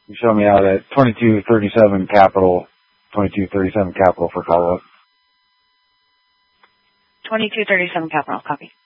You show me out at 2237 Capital, 2237 Capital for follow-up. 2237 Capital, copy.